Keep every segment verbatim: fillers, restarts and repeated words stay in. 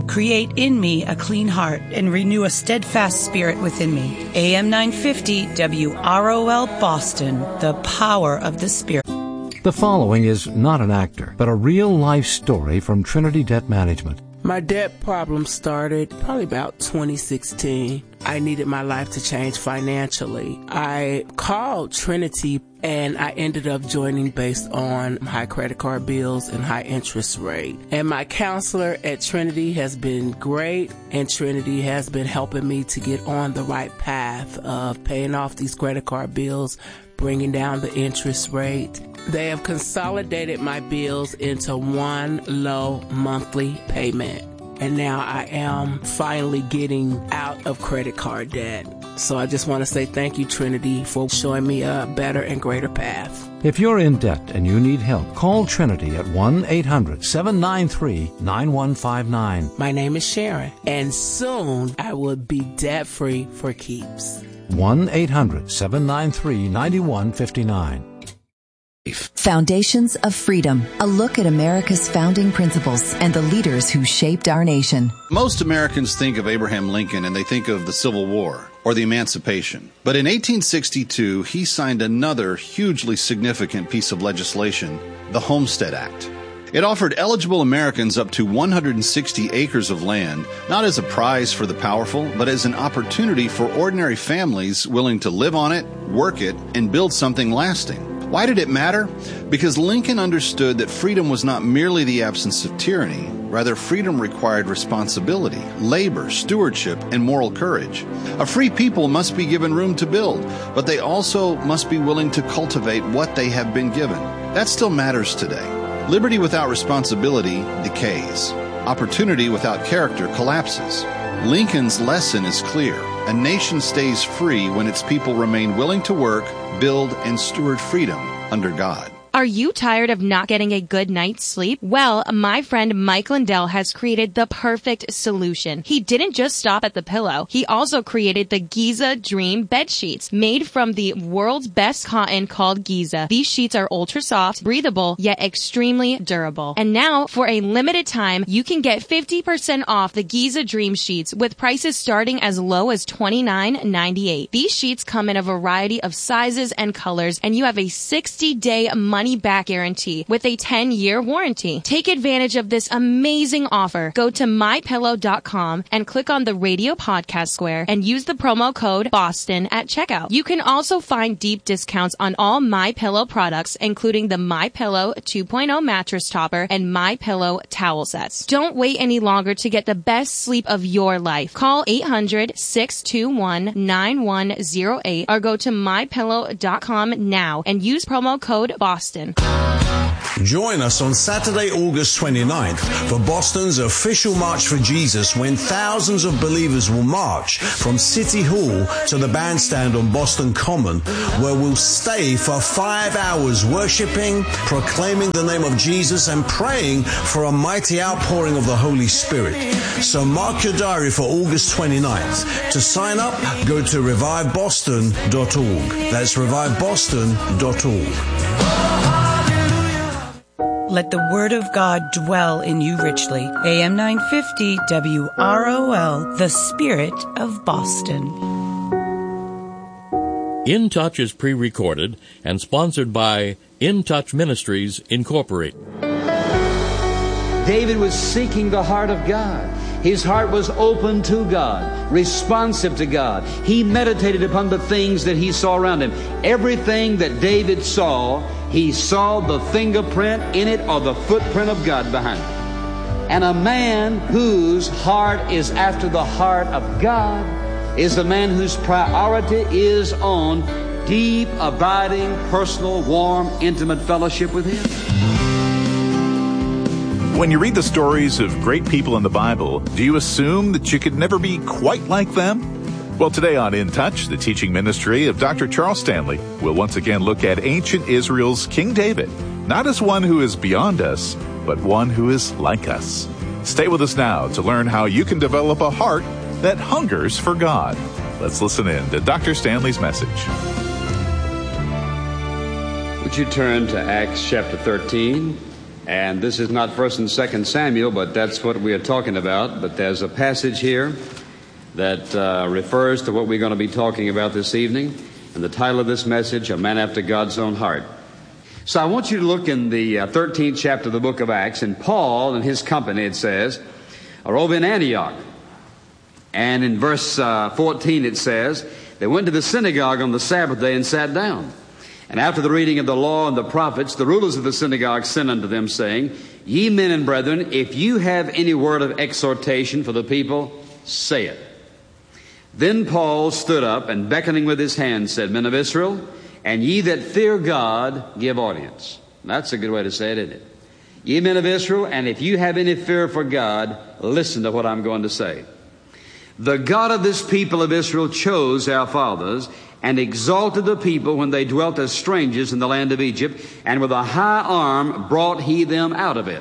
create in me a clean heart and renew a steadfast spirit within me. A M nine fifty W R O L Boston, the power of the Spirit. The following is not an actor, but a real-life story from Trinity Debt Management. My debt problem started probably about twenty sixteen. I needed my life to change financially. I called Trinity and I ended up joining based on high credit card bills and high interest rate. And my counselor at Trinity has been great, and Trinity has been helping me to get on the right path of paying off these credit card bills, bringing down the interest rate. They have consolidated my bills into one low monthly payment. And now I am finally getting out of credit card debt. So I just want to say thank you, Trinity, for showing me a better and greater path. If you're in debt and you need help, call Trinity at one eight hundred seven nine three nine one five nine. My name is Sharon, and soon I will be debt-free for keeps. one eight hundred seven nine three nine one five nine. Foundations of Freedom, a look at America's founding principles and the leaders who shaped our nation. Most Americans think of Abraham Lincoln and they think of the Civil War or the Emancipation. But in eighteen sixty-two, he signed another hugely significant piece of legislation, the Homestead Act. It offered eligible Americans up to one hundred sixty acres of land, not as a prize for the powerful, but as an opportunity for ordinary families willing to live on it, work it, and build something lasting. Why did it matter? Because Lincoln understood that freedom was not merely the absence of tyranny. Rather, freedom required responsibility, labor, stewardship, and moral courage. A free people must be given room to build, but they also must be willing to cultivate what they have been given. That still matters today. Liberty without responsibility decays. Opportunity without character collapses. Lincoln's lesson is clear. A nation stays free when its people remain willing to work, build, and steward freedom under God. Are you tired of not getting a good night's sleep? Well, my friend Mike Lindell has created the perfect solution. He didn't just stop at the pillow. He also created the Giza Dream bed sheets, made from the world's best cotton called Giza. These sheets are ultra soft, breathable, yet extremely durable. And now, for a limited time, you can get fifty percent off the Giza Dream sheets with prices starting as low as twenty-nine ninety-eight. These sheets come in a variety of sizes and colors, and you have a sixty-day money back guarantee with a ten-year warranty. Take advantage of this amazing offer. Go to my pillow dot com and click on the radio podcast square and use the promo code BOSTON at checkout. You can also find deep discounts on all MyPillow products, including the MyPillow two point oh mattress topper and MyPillow towel sets. Don't wait any longer to get the best sleep of your life. Call eight hundred six two one nine one zero eight or go to my pillow dot com now and use promo code BOSTON. Join us on Saturday, August twenty-ninth for Boston's official March for Jesus, when thousands of believers will march from City Hall to the bandstand on Boston Common, where we'll stay for five hours worshiping, proclaiming the name of Jesus, and praying for a mighty outpouring of the Holy Spirit. So mark your diary for August twenty-ninth. To sign up, go to revive boston dot org. That's revive boston dot org. Let the word of God dwell in you richly. A M nine fifty W R O L, the Spirit of Boston. In Touch is pre-recorded and sponsored by In Touch Ministries, Incorporated. David was seeking the heart of God. His heart was open to God, responsive to God. He meditated upon the things that he saw around him. Everything that David saw, he saw the fingerprint in it or the footprint of God behind it. And a man whose heart is after the heart of God is a man whose priority is on deep, abiding, personal, warm, intimate fellowship with Him. When you read the stories of great people in the Bible, do you assume that you could never be quite like them? Well, today on In Touch, the teaching ministry of Doctor Charles Stanley will once again look at ancient Israel's King David, not as one who is beyond us, but one who is like us. Stay with us now to learn how you can develop a heart that hungers for God. Let's listen in to Doctor Stanley's message. Would you turn to Acts chapter thirteen? And this is not First and Second Samuel, but that's what we are talking about. But there's a passage here that uh, refers to what we're going to be talking about this evening. And the title of this message, A Man After God's Own Heart. So I want you to look in the uh, thirteenth chapter of the book of Acts. And Paul and his company, it says, are over in Antioch. And in verse uh, fourteen it says, they went to the synagogue on the Sabbath day and sat down. And after the reading of the law and the prophets, the rulers of the synagogue sent unto them, saying, Ye men and brethren, if you have any word of exhortation for the people, say it. Then Paul stood up, and beckoning with his hand, said, Men of Israel, and ye that fear God, give audience. That's a good way to say it, isn't it? Ye men of Israel, and if you have any fear for God, listen to what I'm going to say. The God of this people of Israel chose our fathers, and exalted the people when they dwelt as strangers in the land of Egypt, and with a high arm brought he them out of it.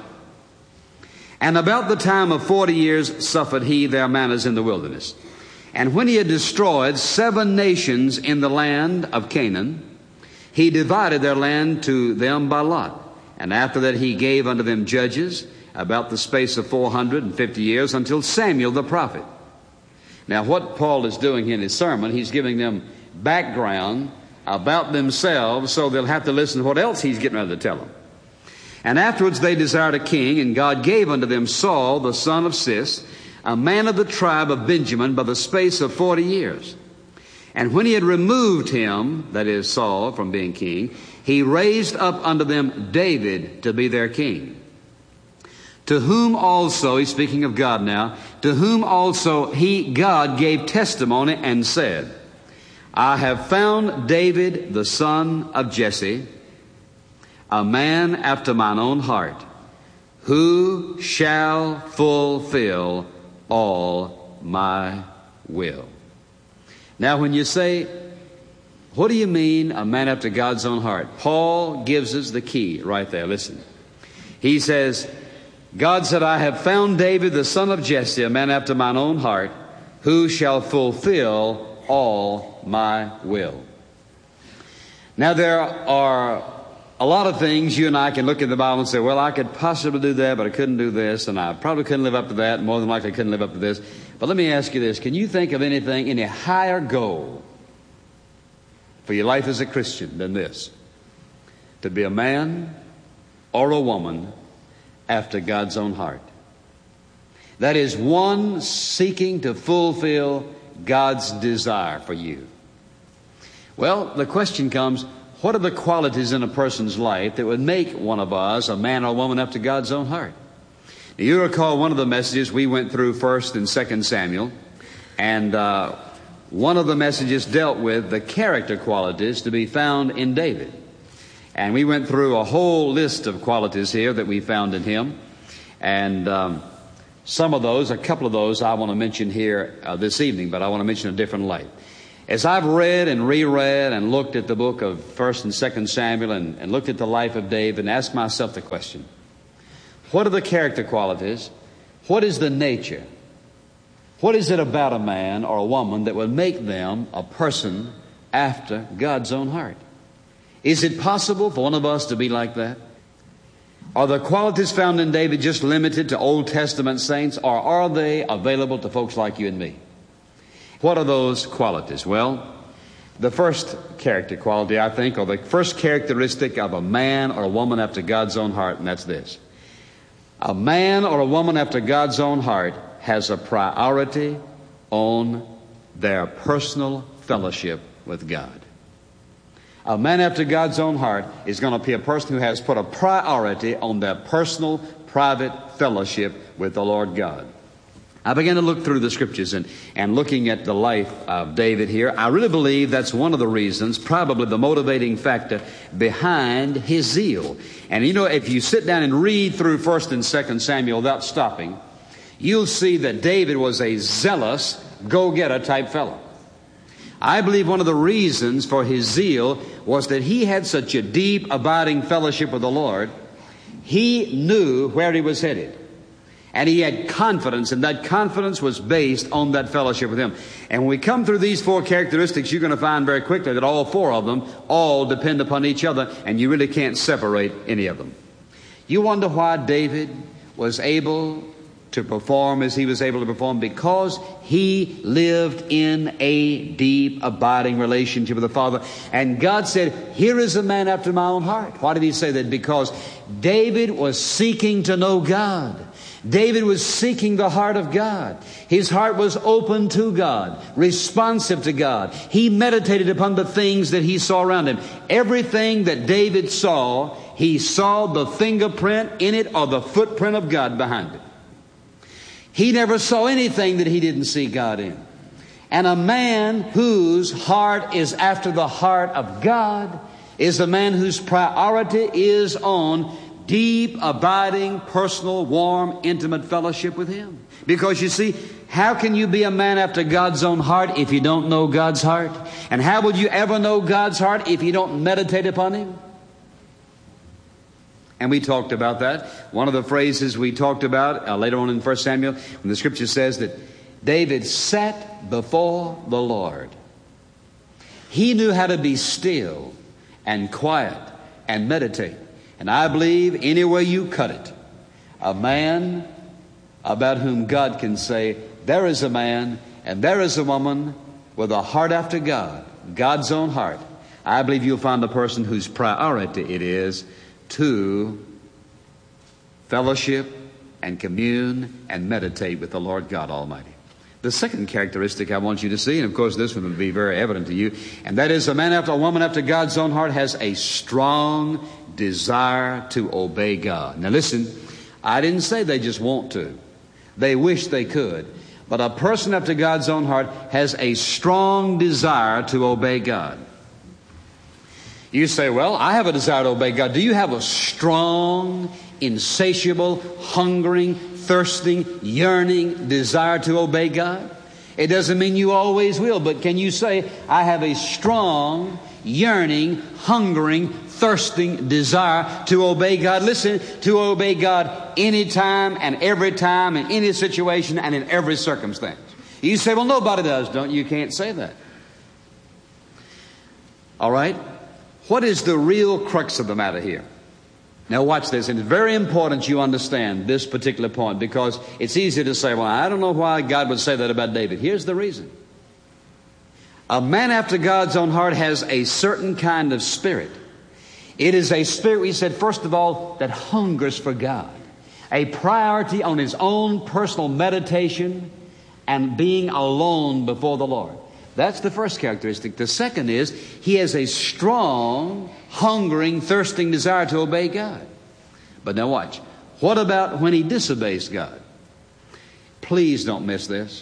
And about the time of forty years suffered he their manners in the wilderness. And when he had destroyed seven nations in the land of Canaan, he divided their land to them by lot. And after that he gave unto them judges about the space of four hundred and fifty years, until Samuel the prophet. Now what Paul is doing in his sermon, he's giving them background about themselves, so they'll have to listen to what else he's getting ready to tell them. And afterwards they desired a king, and God gave unto them Saul the son of Cis, a man of the tribe of Benjamin, by the space of forty years. And when he had removed him, that is Saul, from being king, he raised up unto them David to be their king. To whom also, he's speaking of God now, to whom also he, God, gave testimony and said, I have found David the son of Jesse, a man after mine own heart, who shall fulfill all my will. Now when you say, what do you mean a man after God's own heart? Paul gives us the key right there. Listen. He says, God said, I have found David the son of Jesse, a man after mine own heart, who shall fulfill all my will. Now there are a lot of things you and I can look at the Bible and say, well, I could possibly do that, but I couldn't do this, and I probably couldn't live up to that, and more than likely I couldn't live up to this. But let me ask you this. Can you think of anything, any higher goal for your life as a Christian than this? To be a man or a woman after God's own heart. That is, one seeking to fulfill God's desire for you. Well, the question comes, what are the qualities in a person's life that would make one of us a man or a woman after God's own heart? Now, you recall one of the messages we went through First and Second Samuel, and uh, one of the messages dealt with the character qualities to be found in David. And we went through a whole list of qualities here that we found in him, and um, some of those, a couple of those I want to mention here uh, this evening, but I want to mention a different light. As I've read and reread and looked at the book of First and Second Samuel and, and looked at the life of David and asked myself the question, what are the character qualities? What is the nature? What is it about a man or a woman that would make them a person after God's own heart? Is it possible for one of us to be like that? Are the qualities found in David just limited to Old Testament saints, or are they available to folks like you and me? What are those qualities? Well, the first character quality, I think, or the first characteristic of a man or a woman after God's own heart, and that's this. A man or a woman after God's own heart has a priority on their personal fellowship with God. A man after God's own heart is going to be a person who has put a priority on their personal, private fellowship with the Lord God. I began to look through the scriptures and, and looking at the life of David here. I really believe that's one of the reasons, probably the motivating factor behind his zeal. And you know, if you sit down and read through First and Second Samuel without stopping, you'll see that David was a zealous, go-getter type fellow. I believe one of the reasons for his zeal was that he had such a deep, abiding fellowship with the Lord. He knew where he was headed. And he had confidence, and that confidence was based on that fellowship with him. And when we come through these four characteristics, you're going to find very quickly that all four of them all depend upon each other, and you really can't separate any of them. You wonder why David was able to perform as he was able to perform? Because he lived in a deep, abiding relationship with the Father. And God said, here is a man after my own heart. Why did he say that? Because David was seeking to know God. David was seeking the heart of God. His heart was open to God, responsive to God. He meditated upon the things that he saw around him. Everything that David saw, he saw the fingerprint in it or the footprint of God behind it. He never saw anything that he didn't see God in. And a man whose heart is after the heart of God is a man whose priority is on deep, abiding, personal, warm, intimate fellowship with Him. Because you see, how can you be a man after God's own heart if you don't know God's heart? And how would you ever know God's heart if you don't meditate upon Him? And we talked about that. One of the phrases we talked about uh, later on in First Samuel, when the Scripture says that David sat before the Lord. He knew how to be still and quiet and meditate. And I believe any way you cut it, a man about whom God can say, there is a man and there is a woman with a heart after God, God's own heart. I believe you'll find a person whose priority it is to fellowship and commune and meditate with the Lord God Almighty. The second characteristic I want you to see, and of course this one will be very evident to you, and that is a man after a woman after God's own heart has a strong desire to obey God. Now listen, I didn't say they just want to. They wish they could. But a person after God's own heart has a strong desire to obey God. You say, well, I have a desire to obey God. Do you have a strong, insatiable, hungering, thirsting, yearning desire to obey God? It doesn't mean you always will, but can you say, I have a strong, yearning, hungering, thirsting desire to obey God? Listen, to obey God anytime and every time, in any situation and in every circumstance. You say, well, nobody does, don't you? You can't say that. All right? What is the real crux of the matter here? Now watch this, and it's very important you understand this particular point, because it's easy to say, well, I don't know why God would say that about David. Here's the reason. A man after God's own heart has a certain kind of spirit. It is a spirit, we said, first of all, that hungers for God. A priority on his own personal meditation and being alone before the Lord. That's the first characteristic. The second is he has a strong, hungering, thirsting desire to obey God. But now watch. What about when he disobeys God? Please don't miss this.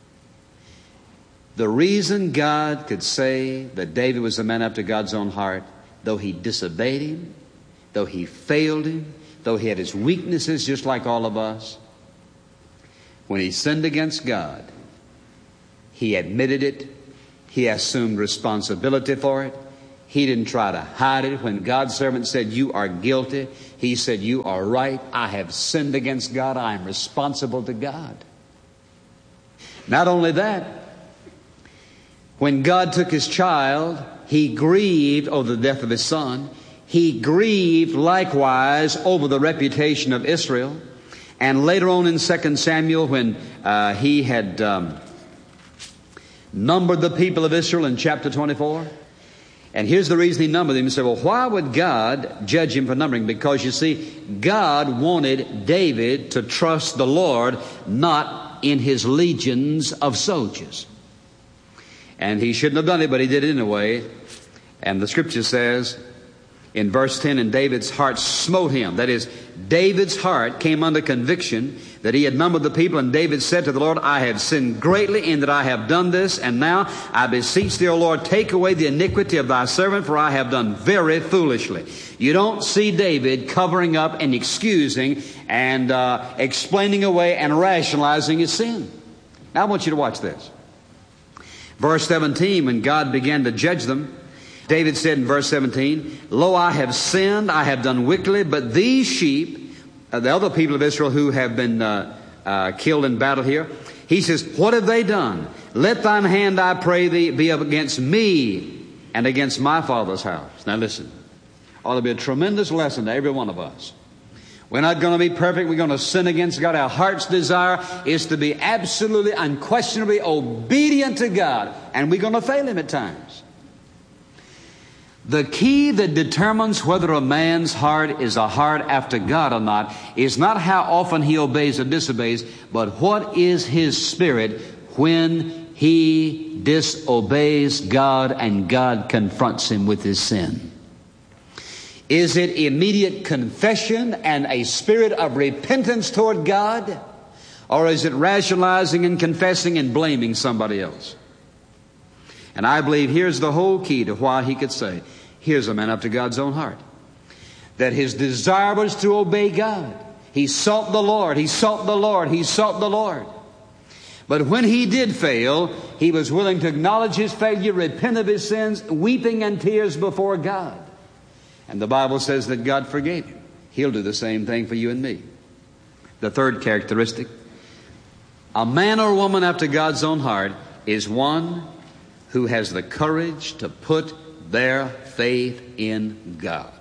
The reason God could say that David was a man after God's own heart, though he disobeyed Him, though he failed Him, though he had his weaknesses just like all of us, when he sinned against God, he admitted it. He assumed responsibility for it. He didn't try to hide it. When God's servant said, you are guilty, he said, you are right. I have sinned against God. I am responsible to God. Not only that, when God took his child, he grieved over the death of his son. He grieved likewise over the reputation of Israel. And later on in Second Samuel, when uh, he had um, numbered the people of Israel in chapter twenty-four. And here's the reason he numbered them. He said, well, why would God judge him for numbering? Because you see, God wanted David to trust the Lord, not in his legions of soldiers. And he shouldn't have done it, but he did it anyway. And the Scripture says in verse ten, and David's heart smote him. That is, David's heart came under conviction that he had numbered the people, and David said to the Lord, I have sinned greatly in that I have done this, and now I beseech thee, O Lord, take away the iniquity of thy servant, for I have done very foolishly. You don't see David covering up and excusing and uh, explaining away and rationalizing his sin. Now I want you to watch this. Verse seventeen, when God began to judge them, David said in verse seventeen, Lo, I have sinned, I have done wickedly, but these sheep, uh, the other people of Israel who have been uh, uh, killed in battle here, he says, what have they done? Let thine hand, I pray thee, be up against me and against my father's house. Now listen, ought to be a tremendous lesson to every one of us. We're not going to be perfect. We're going to sin against God. Our heart's desire is to be absolutely, unquestionably obedient to God. And we're going to fail Him at times. The key that determines whether a man's heart is a heart after God or not is not how often he obeys or disobeys, but what is his spirit when he disobeys God and God confronts him with his sin. Is it immediate confession and a spirit of repentance toward God? Or is it rationalizing and confessing and blaming somebody else? And I believe here's the whole key to why he could say, here's a man after God's own heart. That his desire was to obey God. He sought the Lord, he sought the Lord, he sought the Lord. But when he did fail, he was willing to acknowledge his failure, repent of his sins, weeping and tears before God. And the Bible says that God forgave him. He'll do the same thing for you and me. The third characteristic, a man or woman after God's own heart is one who has the courage to put their faith in God.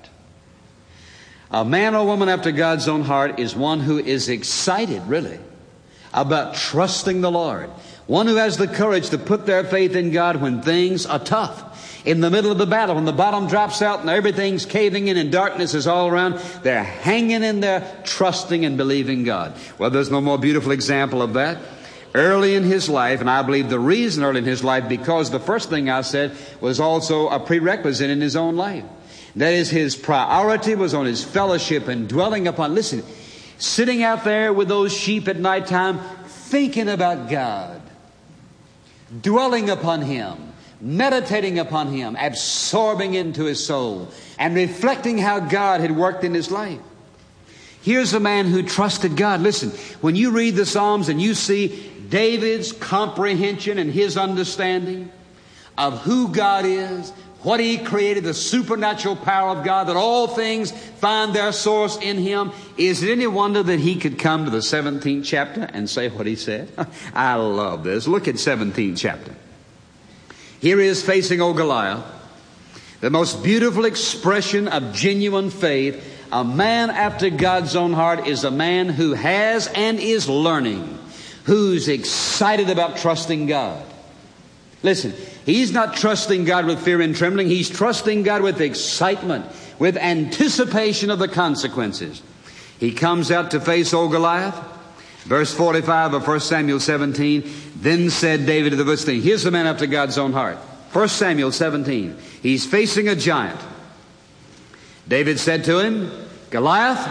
A man or woman after God's own heart is one who is excited, really, about trusting the Lord. One who has the courage to put their faith in God when things are tough. In the middle of the battle, when the bottom drops out and everything's caving in and darkness is all around, they're hanging in there, trusting and believing God. Well, there's no more beautiful example of that. Early in his life, and I believe the reason early in his life, because the first thing I said was also a prerequisite in his own life. That is, his priority was on his fellowship and dwelling upon, listen, sitting out there with those sheep at nighttime, thinking about God, dwelling upon Him, meditating upon Him, absorbing into his soul, and reflecting how God had worked in his life. Here's a man who trusted God. Listen, when you read the Psalms and you see David's comprehension and his understanding of who God is, what He created, the supernatural power of God, that all things find their source in Him, is it any wonder that he could come to the seventeenth chapter and say what he said? I love this. Look at seventeenth chapter. Here he is facing old Goliath, the most beautiful expression of genuine faith. A man after God's own heart is a man who has and is learning, who's excited about trusting God. Listen, he's not trusting God with fear and trembling. He's trusting God with excitement, with anticipation of the consequences. He comes out to face old Goliath. Verse forty-five of First Samuel seventeen, then said David to the Philistine. Here's the man after God's own heart. First Samuel seventeen. He's facing a giant. David said to him, Goliath,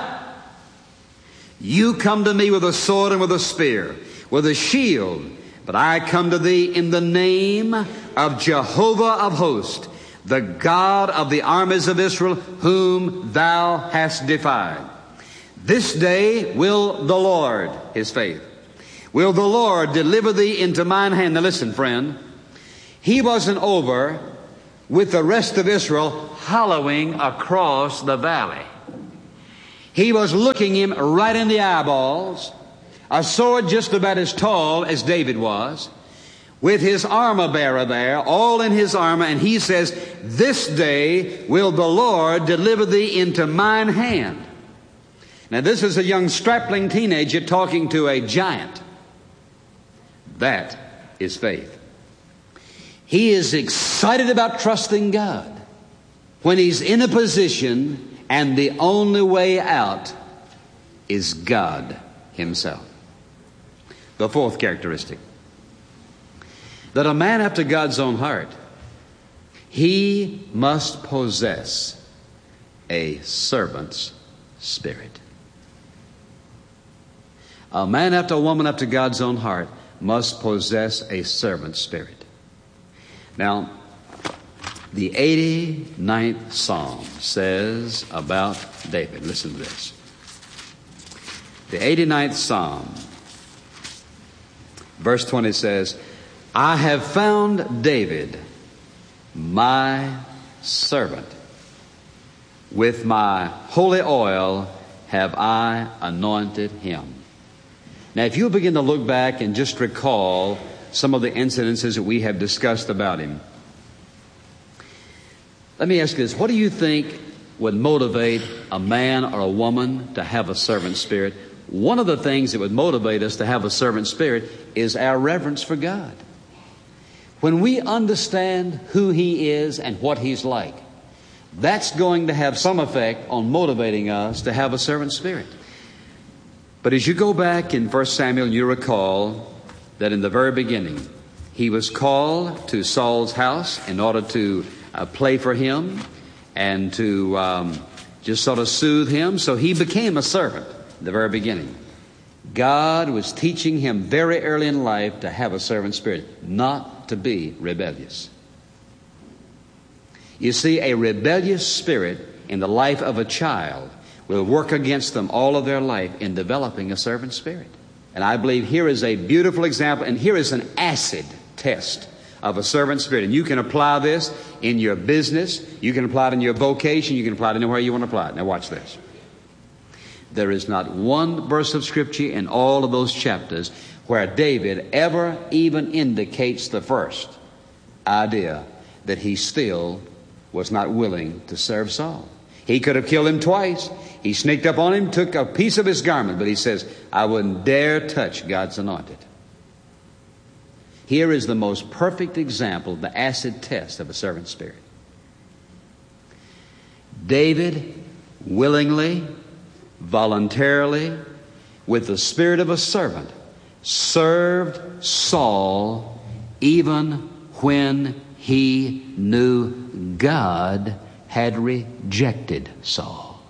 you come to me with a sword and with a spear, with a shield, but I come to thee in the name of Jehovah of hosts, the God of the armies of Israel, whom thou hast defied. This day will the Lord, his faith, will the Lord deliver thee into mine hand. Now listen, friend, he wasn't over with the rest of Israel hollowing across the valley. He was looking him right in the eyeballs, a sword just about as tall as David was, with his armor bearer there, all in his armor, and he says, this day will the Lord deliver thee into mine hand. Now this is a young strapling teenager talking to a giant. That is faith. He is excited about trusting God when he's in a position and the only way out is God Himself. The fourth characteristic, that a man after God's own heart, he must possess a servant's spirit. A man after a woman after God's own heart must possess a servant's spirit. Now, the eighty-ninth Psalm says about David, listen to this. The eighty-ninth Psalm, verse twenty says, I have found David, my servant. With my holy oil have I anointed him. Now, if you'll begin to look back and just recall some of the incidences that we have discussed about him, let me ask you this. What do you think would motivate a man or a woman to have a servant spirit, one of the things that would motivate us to have a servant spirit is our reverence for God. When we understand who He is and what He's like, that's going to have some effect on motivating us to have a servant spirit. But as you go back in First Samuel, you recall that in the very beginning, he was called to Saul's house in order to uh, play for him and to um, just sort of soothe him. So he became a servant in the very beginning. God was teaching him very early in life to have a servant spirit, not to be rebellious. You see, a rebellious spirit in the life of a child will work against them all of their life in developing a servant spirit. And I believe here is a beautiful example, and here is an acid test of a servant spirit. And you can apply this in your business, you can apply it in your vocation, you can apply it anywhere you want to apply it. Now watch this. There is not one verse of Scripture in all of those chapters where David ever even indicates the first idea that he still was not willing to serve Saul. He could have killed him twice. He sneaked up on him, took a piece of his garment, but he says, I wouldn't dare touch God's anointed. Here is the most perfect example of the acid test of a servant spirit. David willingly, voluntarily, with the spirit of a servant, served Saul even when he knew God had rejected Saul.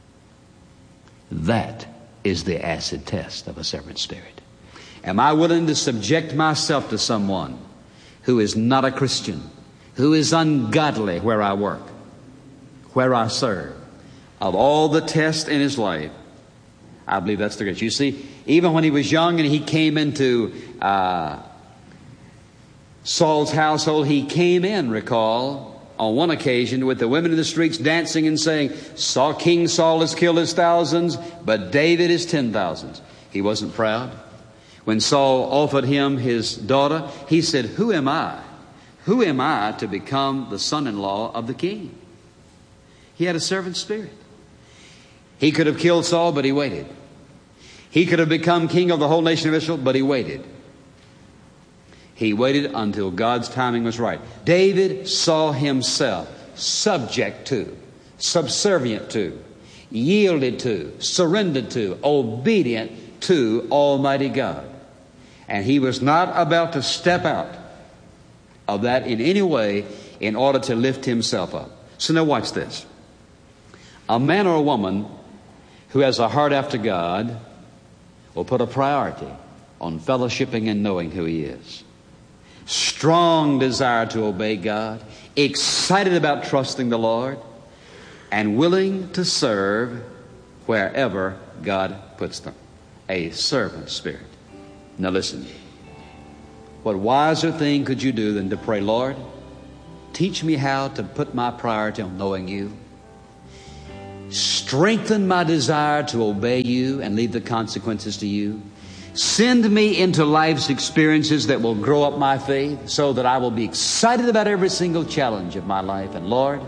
That is the acid test of a servant spirit. Am I willing to subject myself to someone who is not a Christian, who is ungodly where I work, where I serve? Of all the tests in his life, I believe that's the greatest. You see, even when he was young and he came into uh, Saul's household, he came in, recall, on one occasion with the women in the streets dancing and saying, Saul, King Saul has killed his thousands, but David his ten thousands. He wasn't proud. When Saul offered him his daughter, he said, who am I? Who am I to become the son-in-law of the king? He had a servant spirit. He could have killed Saul, but he waited. He could have become king of the whole nation of Israel, but he waited. He waited until God's timing was right. David saw himself subject to, subservient to, yielded to, surrendered to, obedient to Almighty God. And he was not about to step out of that in any way in order to lift himself up. So now watch this. A man or a woman who has a heart after God will put a priority on fellowshipping and knowing who He is. Strong desire to obey God, excited about trusting the Lord, and willing to serve wherever God puts them. A servant spirit. Now listen, what wiser thing could you do than to pray, Lord, teach me how to put my priority on knowing You. Strengthen my desire to obey You and leave the consequences to You. Send me into life's experiences that will grow up my faith so that I will be excited about every single challenge of my life. And Lord,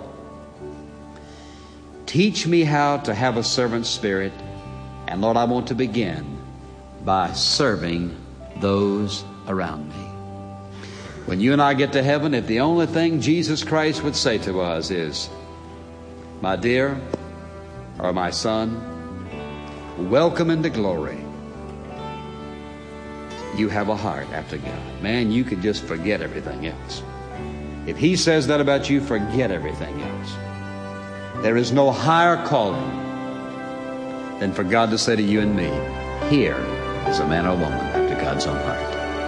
teach me how to have a servant spirit. And Lord, I want to begin by serving those around me. When you and I get to heaven, if the only thing Jesus Christ would say to us is, my dear, or my son, welcome into glory. You have a heart after God. Man, you could just forget everything else. If He says that about you, forget everything else. There is no higher calling than for God to say to you and me, here is a man or woman after God's own heart.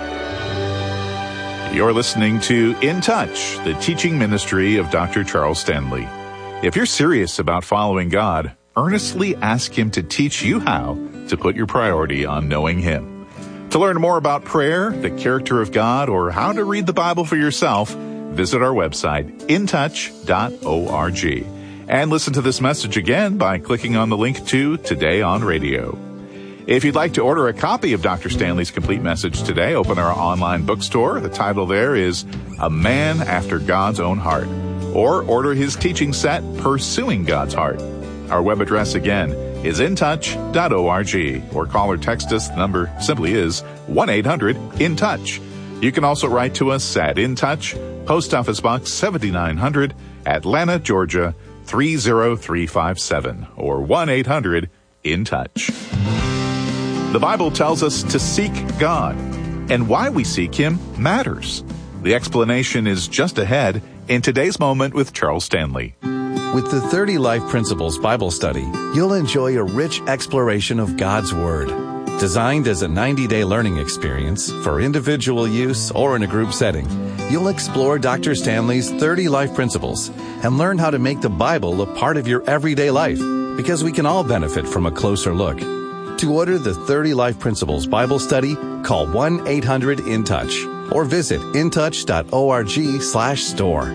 You're listening to In Touch, the teaching ministry of Doctor Charles Stanley. If you're serious about following God, earnestly ask Him to teach you how to put your priority on knowing Him. To learn more about prayer, the character of God, or how to read the Bible for yourself, visit our website, in touch dot org. And listen to this message again by clicking on the link to Today on Radio. If you'd like to order a copy of Doctor Stanley's complete message today, open our online bookstore. The title there is A Man After God's Own Heart. or order his teaching set, Pursuing God's Heart. Our web address again is in touch dot org, or call or text us. The number simply is one eight hundred in touch. You can also write to us at In Touch, Post Office Box seventy-nine hundred, Atlanta, Georgia three zero three five seven, or one eight hundred in touch. The Bible tells us to seek God, and why we seek Him matters. The explanation is just ahead in today's Moment with Charles Stanley. With the thirty Life Principles Bible Study, you'll enjoy a rich exploration of God's Word. Designed as a ninety-day learning experience for individual use or in a group setting, you'll explore Doctor Stanley's thirty Life Principles and learn how to make the Bible a part of your everyday life, because we can all benefit from a closer look. To order the thirty Life Principles Bible Study, call one eight hundred in touch or visit in touch dot org slash store.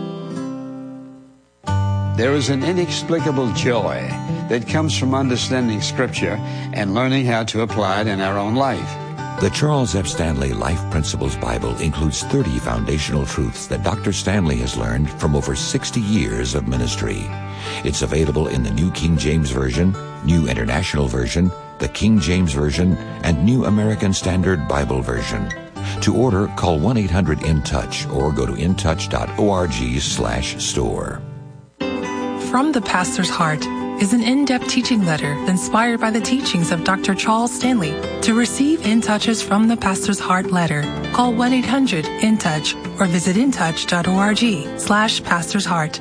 There is an inexplicable joy that comes from understanding Scripture and learning how to apply it in our own life. The Charles F. Stanley Life Principles Bible includes thirty foundational truths that Doctor Stanley has learned from over sixty years of ministry. It's available in the New King James Version, New International Version, the King James Version, and New American Standard Bible Version. To order, call one eight hundred in touch or go to in touch dot org slash store. From the Pastor's Heart is an in-depth teaching letter inspired by the teachings of Doctor Charles Stanley. To receive In Touch's From the Pastor's Heart letter, call one eight hundred in touch or visit in touch dot org slash Pastor's Heart.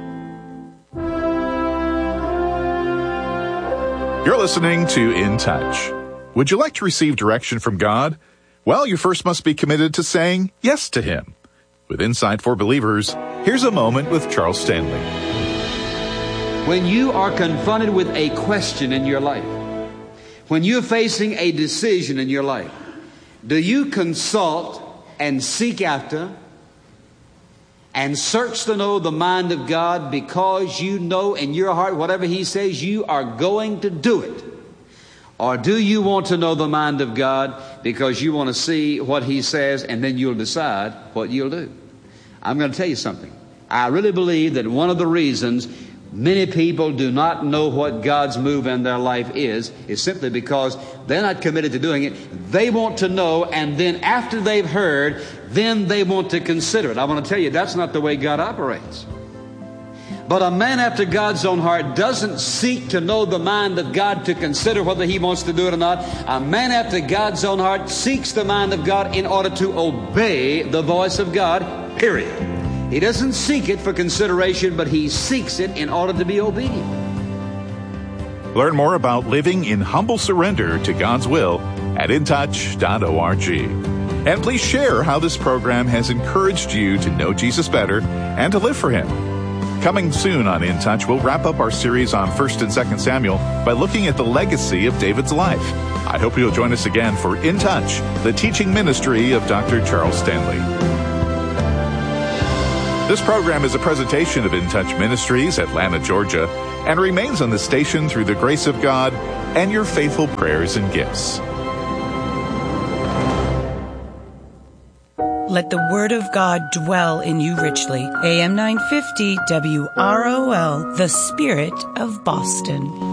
You're listening to In Touch. Would you like to receive direction from God? Well, you first must be committed to saying yes to Him. With Insight for Believers, here's a moment with Charles Stanley. When you are confronted with a question in your life, when you're facing a decision in your life, do you consult and seek after and search to know the mind of God because you know in your heart whatever He says you are going to do it? Or do you want to know the mind of God because you want to see what He says and then you'll decide what you'll do? I'm going to tell you something. I really believe that one of the reasons many people do not know what God's move in their life is, is simply because they're not committed to doing it. They want to know, and then after they've heard, then they want to consider it. I want to tell you, that's not the way God operates. But a man after God's own heart doesn't seek to know the mind of God to consider whether he wants to do it or not. A man after God's own heart seeks the mind of God in order to obey the voice of God, period. He doesn't seek it for consideration, but he seeks it in order to be obedient. Learn more about living in humble surrender to God's will at in touch dot org. And please share how this program has encouraged you to know Jesus better and to live for Him. Coming soon on In Touch, we'll wrap up our series on First and Second Samuel by looking at the legacy of David's life. I hope you'll join us again for In Touch, the teaching ministry of Doctor Charles Stanley. This program is a presentation of In Touch Ministries, Atlanta, Georgia, and remains on the station through the grace of God and your faithful prayers and gifts. Let the Word of God dwell in you richly. A M nine fifty W R O L, the Spirit of Boston.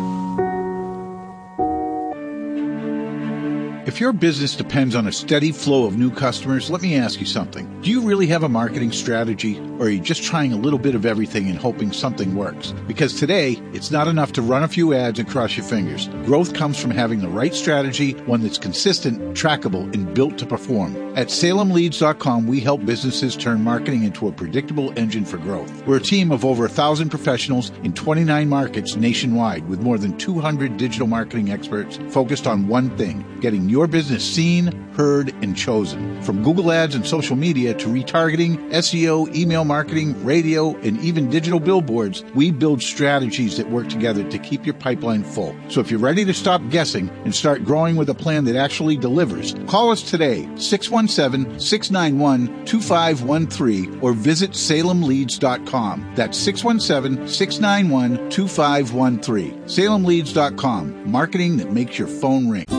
If your business depends on a steady flow of new customers, let me ask you something. Do you really have a marketing strategy, or are you just trying a little bit of everything and hoping something works? Because today, it's not enough to run a few ads and cross your fingers. Growth comes from having the right strategy, one that's consistent, trackable, and built to perform. At Salem Leads dot com, we help businesses turn marketing into a predictable engine for growth. We're a team of over a thousand professionals in twenty-nine markets nationwide with more than two hundred digital marketing experts focused on one thing, getting your business seen, heard, and chosen. From Google Ads and social media to retargeting, S E O, email marketing, radio, and even digital billboards, we build strategies that work together to keep your pipeline full. So if you're ready to stop guessing and start growing with a plan that actually delivers, call us today, six one seven, six nine one, two five one three, or visit Salem Leads dot com. That's six one seven, six nine one, two five one three. Salem Leads dot com, marketing that makes your phone ring.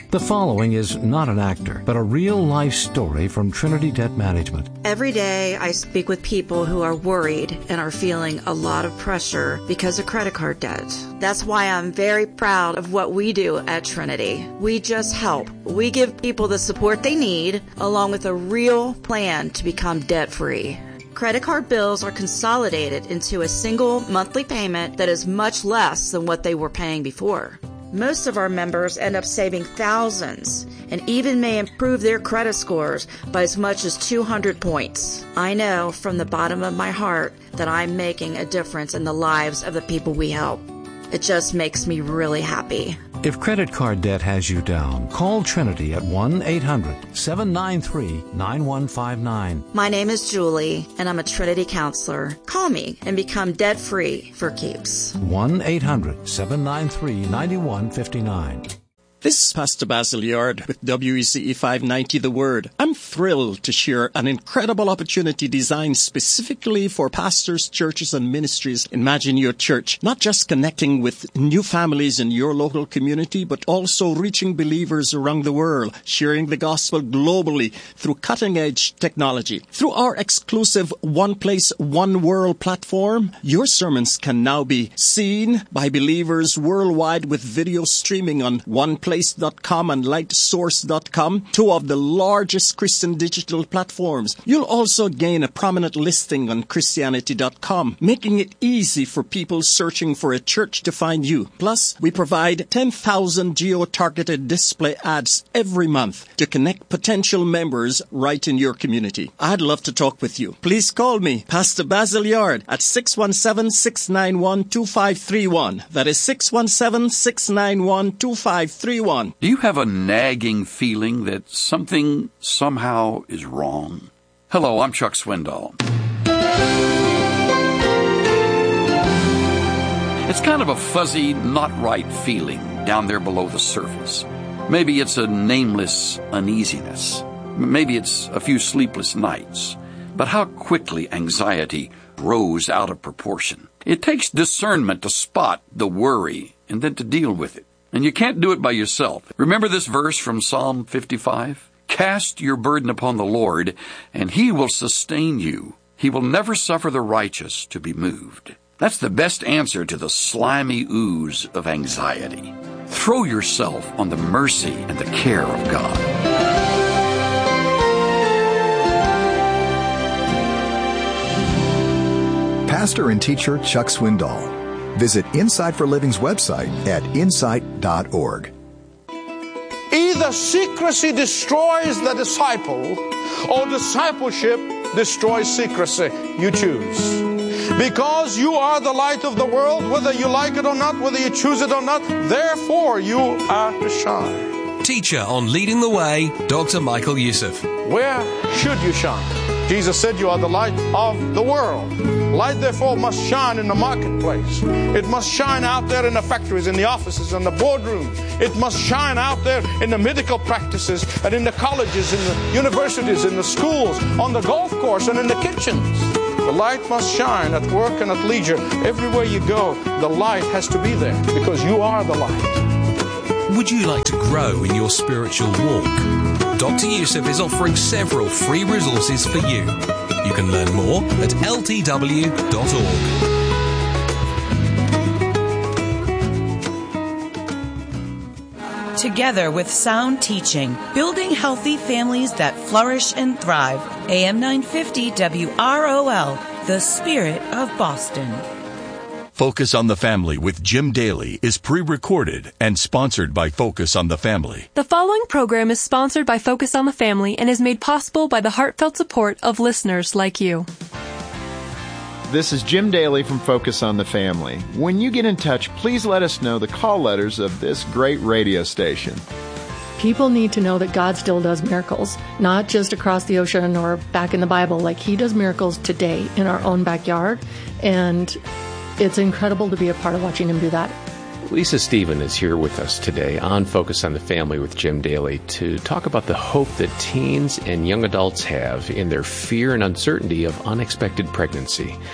The following is not an actor, but a real-life story from Trinity Debt Management. Every day I speak with people who are worried and are feeling a lot of pressure because of credit card debt. That's why I'm very proud of what we do at Trinity. We just help. We give people the support they need, along with a real plan to become debt-free. Credit card bills are consolidated into a single monthly payment that is much less than what they were paying before. Most of our members end up saving thousands and even may improve their credit scores by as much as two hundred points. I know from the bottom of my heart that I'm making a difference in the lives of the people we help. It just makes me really happy. If credit card debt has you down, call Trinity at one eight hundred seven nine three nine one five nine. My name is Julie, and I'm a Trinity counselor. Call me and become debt-free for keeps. one eight hundred seven nine three nine one five nine. This is Pastor Basil Yard with W E C E five ninety The Word. I'm thrilled to share an incredible opportunity designed specifically for pastors, churches, and ministries. Imagine your church not just connecting with new families in your local community, but also reaching believers around the world, sharing the gospel globally through cutting-edge technology. Through our exclusive One Place, One World platform, your sermons can now be seen by believers worldwide with video streaming on One Place. Place dot com and light source dot com, two of the largest Christian digital platforms. You'll also gain a prominent listing on Christianity dot com, making it easy for people searching for a church to find you. Plus, we provide ten thousand geo-targeted display ads every month to connect potential members right in your community. I'd love to talk with you. Please call me, Pastor Basil Yard, at six one seven, six nine one, two five three one. That is six one seven, six nine one, two five three one. Do you have a nagging feeling that something somehow is wrong? Hello, I'm Chuck Swindoll. It's kind of a fuzzy, not right feeling down there below the surface. Maybe it's a nameless uneasiness. Maybe it's a few sleepless nights. But how quickly anxiety grows out of proportion. It takes discernment to spot the worry and then to deal with it. And you can't do it by yourself. Remember this verse from Psalm fifty-five? Cast your burden upon the Lord, and He will sustain you. He will never suffer the righteous to be moved. That's the best answer to the slimy ooze of anxiety. Throw yourself on the mercy and the care of God. Pastor and teacher Chuck Swindoll. Visit Insight for Living's website at insight dot org. Either secrecy destroys the disciple, or discipleship destroys secrecy. You choose. Because you are the light of the world, whether you like it or not, whether you choose it or not, therefore you are to shine. Teacher on Leading the Way, Doctor Michael Youssef. Where should you shine? Jesus said you are the light of the world. Light, therefore, must shine in the marketplace. It must shine out there in the factories, in the offices, in the boardrooms. It must shine out there in the medical practices and in the colleges, in the universities, in the schools, on the golf course, and in the kitchens. The light must shine at work and at leisure. Everywhere you go, the light has to be there because you are the light. Would you like to grow in your spiritual walk? Doctor Youssef is offering several free resources for you. You can learn more at L T W dot org. Together with sound teaching, building healthy families that flourish and thrive. A M nine fifty W R O L, the spirit of Boston. Focus on the Family with Jim Daly is pre-recorded and sponsored by Focus on the Family. The following program is sponsored by Focus on the Family and is made possible by the heartfelt support of listeners like you. This is Jim Daly from Focus on the Family. When you get in touch, please let us know the call letters of this great radio station. People need to know that God still does miracles, not just across the ocean or back in the Bible. Like, He does miracles today in our own backyard, and it's incredible to be a part of watching Him do that. Lisa Stephen is here with us today on Focus on the Family with Jim Daly to talk about the hope that teens and young adults have in their fear and uncertainty of unexpected pregnancy.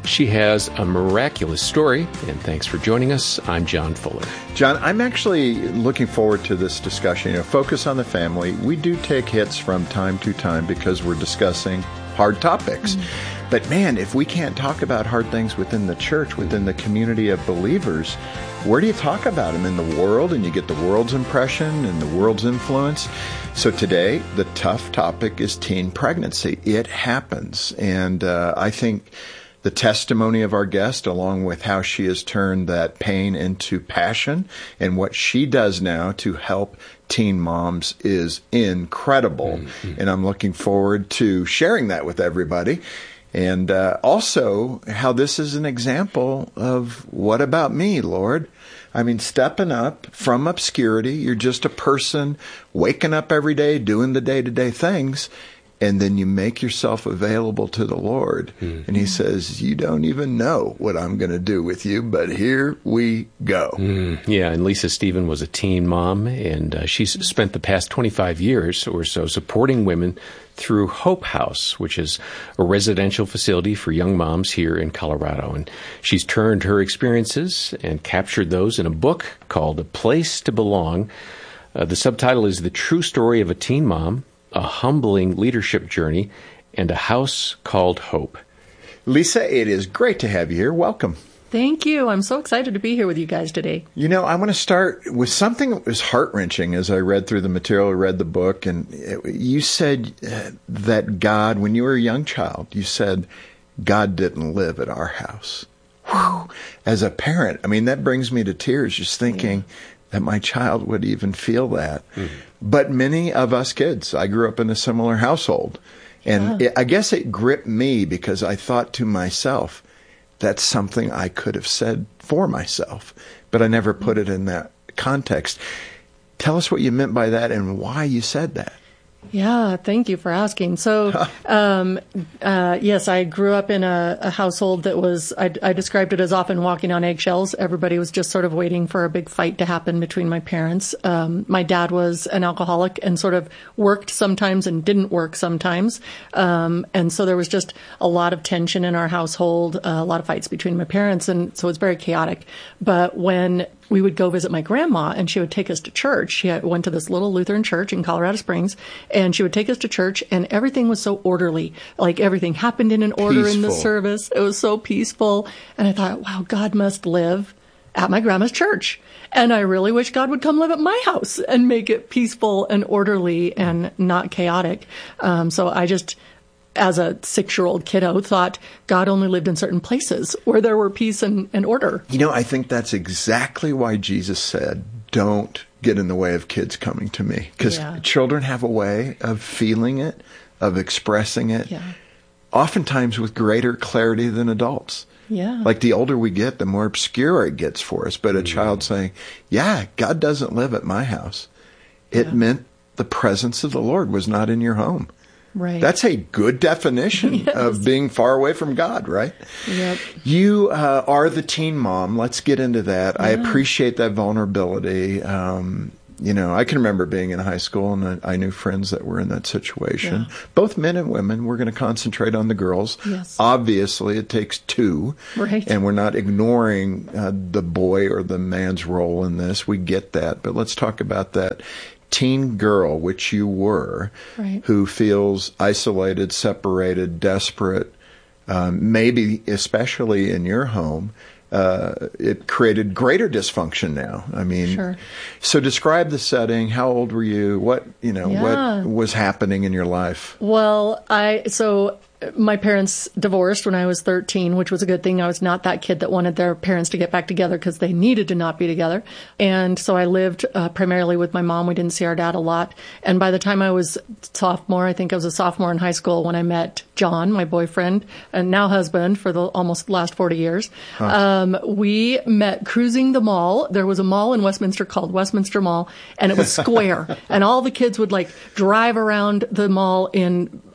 She has a miraculous story, and thanks for joining us. I'm John Fuller. John, I'm actually looking forward to this discussion. You know, Focus on the Family. We do take hits from time to time because we're discussing hard topics. Mm-hmm. But man, if we can't talk about hard things within the church, within the community of believers, where do you talk about them? In the world, and you get the world's impression and the world's influence. So today, the tough topic is teen pregnancy. It happens. And uh, I think the testimony of our guest, along with how she has turned that pain into passion and what she does now to help teen moms, is incredible. Mm-hmm. And I'm looking forward to sharing that with everybody. And uh, also how this is an example of what about me, Lord? I mean, stepping up from obscurity. You're just a person waking up every day, doing the day-to-day things, and then you make yourself available to the Lord. Mm-hmm. And he says, you don't even know what I'm going to do with you, but here we go. Mm, yeah, and Lisa Stephen was a teen mom, and uh, she's spent the past twenty-five years or so supporting women through Hope House, which is a residential facility for young moms here in Colorado. And she's turned her experiences and captured those in a book called A Place to Belong. Uh, the subtitle is The True Story of a Teen Mom, A Humbling Leadership Journey, and A House Called Hope. Lisa, it is great to have you here. Welcome. Thank you. I'm so excited to be here with you guys today. You know, I want to start with something that was heart-wrenching as I read through the material, I read the book, and it, you said uh, that God, when you were a young child, you said, God didn't live at our house. Whew. As a parent, I mean, that brings me to tears just thinking yeah. that my child would even feel that. Mm-hmm. But many of us kids, I grew up in a similar household, and yeah. it, I guess it gripped me because I thought to myself, that's something I could have said for myself, but I never put it in that context. Tell us what you meant by that and why you said that. Yeah, thank you for asking. So, um, uh, yes, I grew up in a, a household that was, I, I described it as often walking on eggshells. Everybody was just sort of waiting for a big fight to happen between my parents. Um, my dad was an alcoholic and sort of worked sometimes and didn't work sometimes. Um, and so there was just a lot of tension in our household, uh, a lot of fights between my parents. And so it was very chaotic. But when we would go visit my grandma, and she would take us to church. She had, went to this little Lutheran church in Colorado Springs, and she would take us to church, and everything was so orderly. Like, everything happened in an order peaceful. In the service. It was so peaceful. And I thought, wow, God must live at my grandma's church. And I really wish God would come live at my house and make it peaceful and orderly and not chaotic. Um, so I just, as a six-year-old kiddo, thought God only lived in certain places where there were peace and, and order. You know, I think that's exactly why Jesus said, don't get in the way of kids coming to me. Because yeah. children have a way of feeling it, of expressing it, yeah. oftentimes with greater clarity than adults. Yeah. Like, the older we get, the more obscure it gets for us. But a mm-hmm. child saying, yeah, God doesn't live at my house. It yeah. meant the presence of the Lord was not in your home. Right. That's a good definition yes. of being far away from God, right? Yep. You uh, are the teen mom. Let's get into that. Yeah. I appreciate that vulnerability. Um, you know, I can remember being in high school, and I, I knew friends that were in that situation. Yeah. Both men and women. We're going to concentrate on the girls. Yes. Obviously, it takes two. Right. And we're not ignoring uh, the boy or the man's role in this. We get that. But let's talk about that teen girl, which you were, right. who feels isolated, separated, desperate, um, maybe especially in your home. Uh, it created greater dysfunction now. I mean, sure. So describe the setting. How old were you? What, you know, yeah. what was happening in your life? Well, I, so my parents divorced when I was thirteen, which was a good thing. I was not that kid that wanted their parents to get back together because they needed to not be together. And so I lived uh, primarily with my mom. We didn't see our dad a lot. And by the time I was sophomore, I think I was a sophomore in high school when I met John, my boyfriend, and now husband for the almost last forty years. Huh. Um, we met cruising the mall. There was a mall in Westminster called Westminster Mall, and it was square. And all the kids would like drive around the mall in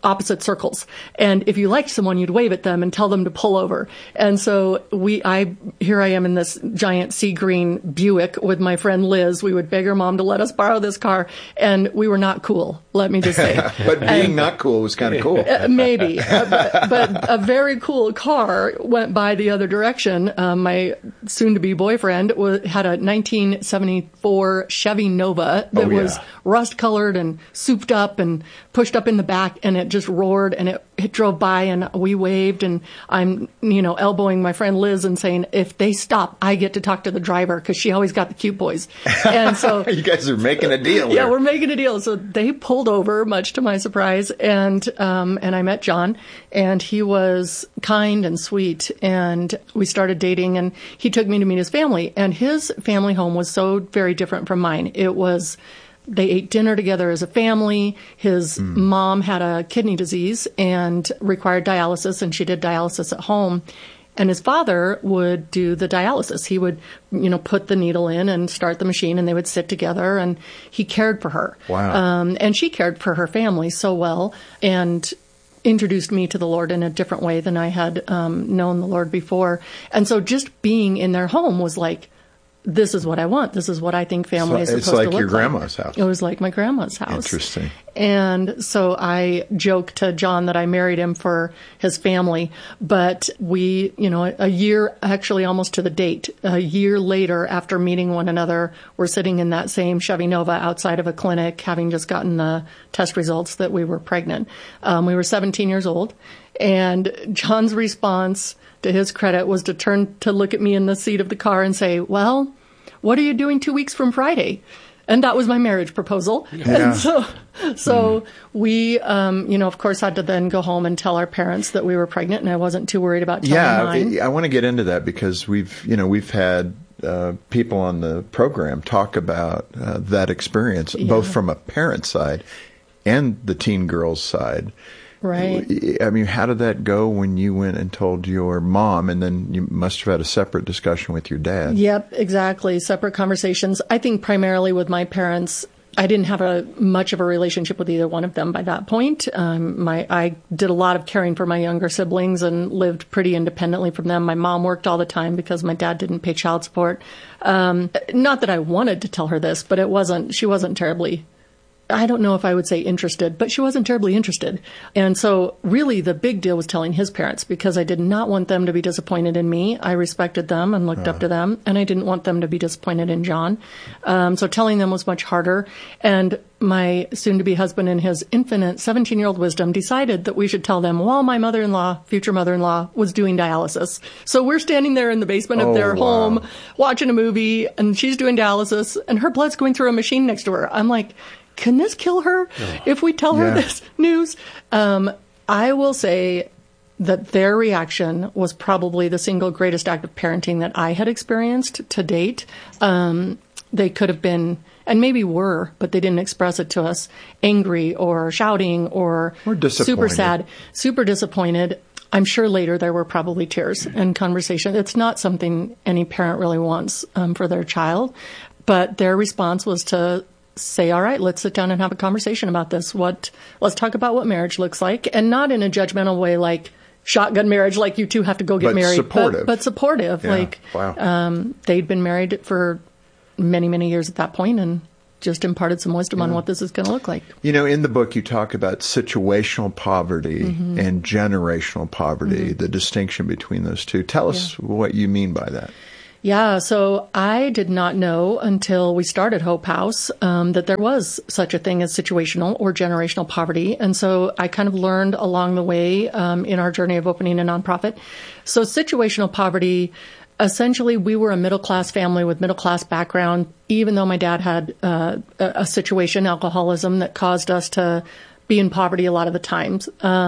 opposite circles. And if you liked someone, you'd wave at them and tell them to pull over. And so we, I, here I am in this giant sea green Buick with my friend Liz. We would beg her mom to let us borrow this car, and we were not cool, let me just say. But being and, not cool was kind of cool. Uh, maybe. uh, but, but a very cool car went by the other direction. Uh, my soon-to-be boyfriend was, had a nineteen seventy-four Chevy Nova that oh, yeah. was rust-colored and souped up and pushed up in the back, and it just roared, and it, it drove by, and we waved, and I'm, you know, elbowing my friend Liz and saying, if they stop, I get to talk to the driver, because she always got the cute boys. And so you guys are making a deal. Yeah, here. we're making a deal. So they pulled over, much to my surprise, and um, and I met John, and he was kind and sweet, and we started dating, and he took me to meet his family, and his family home was so very different from mine. It was, they ate dinner together as a family. His mm. mom had a kidney disease and required dialysis, and she did dialysis at home. And his father would do the dialysis. He would, you know, put the needle in and start the machine, and they would sit together, and he cared for her. Wow. Um, and she cared for her family so well, and introduced me to the Lord in a different way than I had um, known the Lord before. And so just being in their home was like, this is what I want. This is what I think family so is supposed to look like. It's like your grandma's like. house. It was like my grandma's house. Interesting. And so I joke to John that I married him for his family. But we, you know, a year, actually almost to the date, a year later after meeting one another, we're sitting in that same Chevy Nova outside of a clinic, having just gotten the test results that we were pregnant. Um, we were seventeen years old. And John's response, to his credit, was to turn to look at me in the seat of the car and say, well, what are you doing two weeks from Friday? And that was my marriage proposal. Yeah. And so, so mm. we, um, you know, of course, had to then go home and tell our parents that we were pregnant, and I wasn't too worried about telling yeah, mine. Yeah, I want to get into that because we've, you know, we've had uh, people on the program talk about uh, that experience, yeah. both from a parent side and the teen girl's side. Right. I mean, how did that go when you went and told your mom, and then you must have had a separate discussion with your dad? Yep, exactly. Separate conversations. I think primarily with my parents, I didn't have a much of a relationship with either one of them by that point. Um, my I did a lot of caring for my younger siblings and lived pretty independently from them. My mom worked all the time because my dad didn't pay child support. Um, not that I wanted to tell her this, but it wasn't. She wasn't terribly. I don't know if I would say interested, but she wasn't terribly interested. And so really the big deal was telling his parents, because I did not want them to be disappointed in me. I respected them and looked uh. up to them, and I didn't want them to be disappointed in John. Um, so telling them was much harder. And my soon-to-be husband, in his infinite seventeen-year-old wisdom, decided that we should tell them while my mother-in-law, future mother-in-law, was doing dialysis. So we're standing there in the basement oh, of their wow. home watching a movie, and she's doing dialysis, and her blood's going through a machine next to her. I'm like, can this kill her if we tell yeah. her this news? Um, I will say that their reaction was probably the single greatest act of parenting that I had experienced to date. Um, they could have been, and maybe were, but they didn't express it to us, angry or shouting or super sad, super disappointed. I'm sure later there were probably tears and conversation. It's not something any parent really wants um, for their child, but their response was to say, all right, let's sit down and have a conversation about this. What, let's talk about what marriage looks like, and not in a judgmental way, like shotgun marriage, like you two have to go get but married, supportive. But, but supportive. Yeah. Like, wow. um, they'd been married for many, many years at that point, and just imparted some wisdom yeah. on what this is going to look like. You know, in the book, you talk about situational poverty mm-hmm. and generational poverty, mm-hmm. the distinction between those two. Tell us yeah. what you mean by that. Yeah, so I did not know until we started Hope House um, that there was such a thing as situational or generational poverty. And so I kind of learned along the way um, in our journey of opening a nonprofit. So situational poverty, essentially we were a middle-class family with middle-class background, even though my dad had uh, a, a situation, alcoholism, that caused us to be in poverty a lot of the times. Um,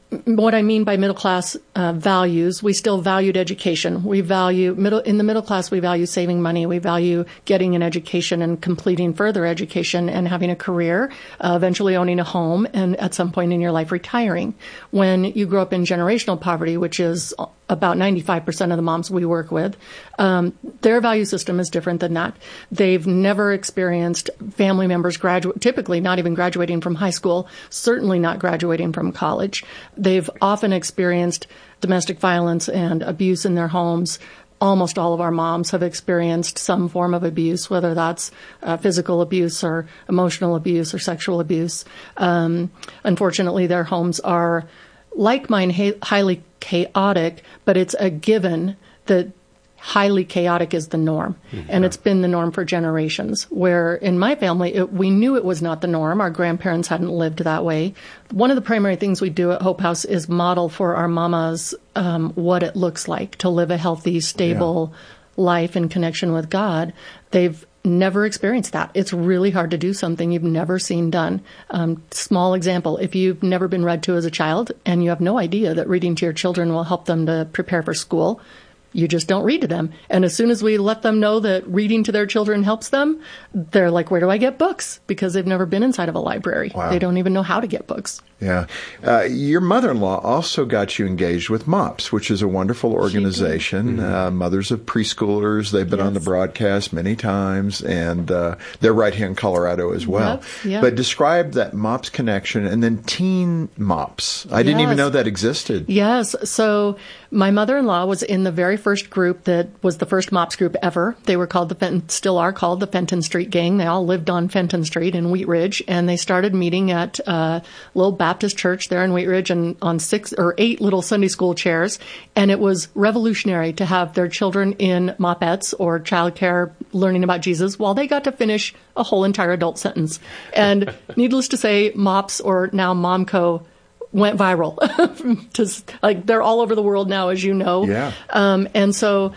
what I mean by middle class uh, values, we still valued education. We value middle in the middle class. We value saving money. We value getting an education and completing further education and having a career, uh, eventually owning a home, and at some point in your life retiring. When you grow up in generational poverty, which is about ninety-five percent of the moms we work with, um, their value system is different than that. They've never experienced family members graduate, typically not even graduating from high school, certainly not graduating from college. They've often experienced domestic violence and abuse in their homes. Almost all of our moms have experienced some form of abuse, whether that's uh, physical abuse or emotional abuse or sexual abuse. Um, unfortunately, their homes are, like mine, ha- highly chaotic, but it's a given that highly chaotic is the norm. Mm-hmm. And it's been the norm for generations, where in my family, it, we knew it was not the norm. Our grandparents hadn't lived that way. One of the primary things we do at Hope House is model for our mamas um, what it looks like to live a healthy, stable yeah. life in connection with God. They've never experienced that. It's really hard to do something you've never seen done. Um, small example, if you've never been read to as a child and you have no idea that reading to your children will help them to prepare for school, you just don't read to them. And as soon as we let them know that reading to their children helps them, they're like, where do I get books? Because they've never been inside of a library. Wow. They don't even know how to get books. Yeah. Uh, your mother-in-law also got you engaged with MOPS, which is a wonderful organization, mm-hmm. uh, mothers of preschoolers. They've been yes. on the broadcast many times, and uh, they're right here in Colorado as well. Yep, yep. But describe that MOPS connection, and then Teen MOPS. I yes. didn't even know that existed. Yes. So my mother-in-law was in the very first group that was the first MOPS group ever. They were called the Fenton, still are called the Fenton Street Gang. They all lived on Fenton Street in Wheat Ridge, and they started meeting at uh, Little Baptist Church there in Wheat Ridge, and on six or eight little Sunday school chairs. And it was revolutionary to have their children in mopettes or childcare learning about Jesus while they got to finish a whole entire adult sentence. And needless to say, MOPS, or now MOMCO, went viral. Just, like, they're all over the world now, as you know. Yeah. Um, and so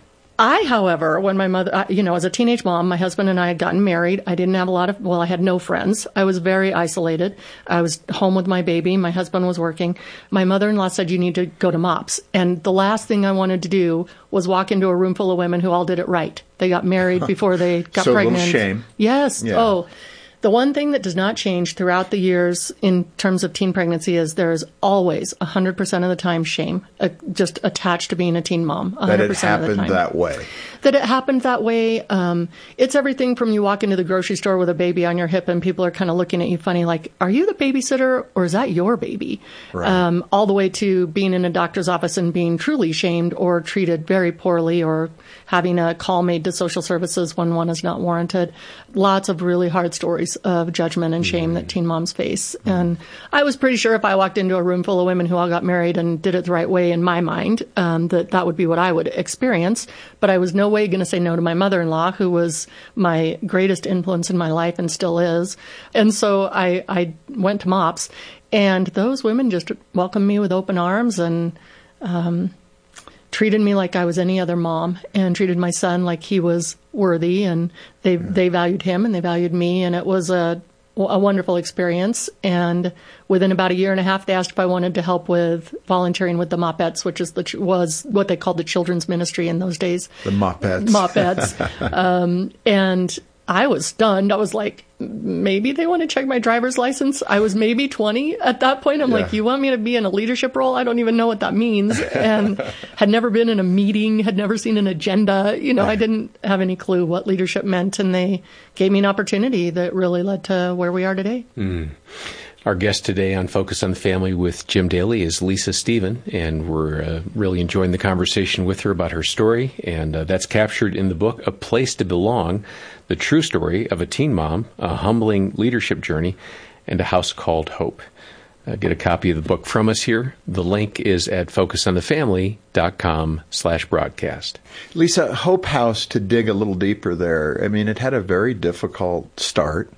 I, however, when my mother, you know, as a teenage mom, my husband and I had gotten married. I didn't have a lot of, well, I had no friends. I was very isolated. I was home with my baby. My husband was working. My mother-in-law said, you need to go to MOPS. And the last thing I wanted to do was walk into a room full of women who all did it right. They got married before they got so pregnant. So a little shame. Yes. Yeah. Oh. The one thing that does not change throughout the years in terms of teen pregnancy is there is always one hundred percent of the time shame uh, just attached to being a teen mom. one hundred percent that it happened of the time. that way. That it happened that way. Um, it's everything from you walk into the grocery store with a baby on your hip and people are kind of looking at you funny like, are you the babysitter or is that your baby? Right. Um, all the way to being in a doctor's office and being truly shamed or treated very poorly or having a call made to social services when one is not warranted. Lots of really hard stories of judgment and shame mm-hmm. that teen moms face. Mm-hmm. And I was pretty sure if I walked into a room full of women who all got married and did it the right way in my mind, um, that that would be what I would experience. But I was no way going to say no to my mother-in-law, who was my greatest influence in my life and still is. And so I, I went to MOPS, and those women just welcomed me with open arms and um, treated me like I was any other mom and treated my son like he was worthy, and they yeah. they valued him and they valued me, and it was a a wonderful experience. And within about a year and a half, they asked if I wanted to help with volunteering with the Mopettes, which is the was what they called the children's ministry in those days. The Mopettes. Mopettes. um, and I was stunned. I was like, maybe they want to check my driver's license. I was maybe twenty at that point. I'm yeah. like, you want me to be in a leadership role? I don't even know what that means. And had never been in a meeting, had never seen an agenda. You know, I didn't have any clue what leadership meant. And they gave me an opportunity that really led to where we are today. Mm. Our guest today on Focus on the Family with Jim Daly is Lisa Stephen, and we're uh, really enjoying the conversation with her about her story, and uh, that's captured in the book, A Place to Belong, the true story of a teen mom, a humbling leadership journey, and a house called Hope. Uh, get a copy of the book from us here. The link is at focusonthefamily.com slash broadcast. Lisa, Hope House, to dig a little deeper there, I mean, it had a very difficult start.